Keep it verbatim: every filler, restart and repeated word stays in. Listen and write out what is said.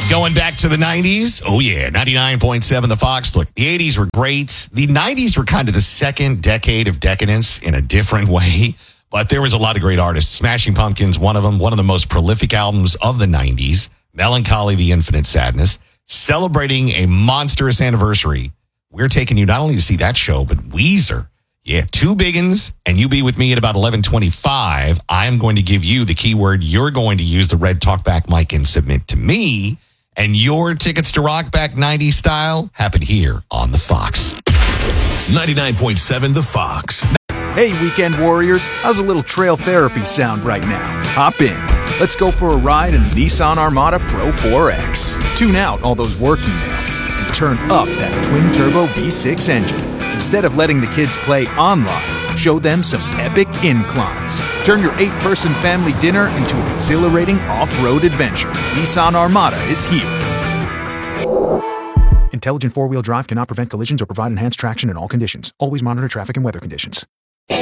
Going back to the nineties. Oh, yeah. ninety-nine point seven The Fox. Look, the eighties were great. The nineties were kind of the second decade of decadence in a different way. But there was a lot of great artists. Smashing Pumpkins, one of them. One of the most prolific albums of the nineties. Melancholy, The Infinite Sadness. Celebrating a monstrous anniversary. We're taking you not only to see that show, but Weezer. Yeah, two biggins, and you be with me at about eleven twenty-five. I'm going to give you the keyword. You're going to use the red talkback mic and submit to me. And your tickets to Rock Back nineties style happen here on The Fox. ninety-nine point seven The Fox. Hey, weekend warriors. How's a little trail therapy sound right now? Hop in. Let's go for a ride in the Nissan Armada Pro four X. Tune out all those work emails and turn up that twin-turbo V six engine. Instead of letting the kids play online, show them some epic inclines. Turn your eight-person family dinner into an exhilarating off-road adventure. Nissan Armada is here. Intelligent four-wheel drive cannot prevent collisions or provide enhanced traction in all conditions. Always monitor traffic and weather conditions.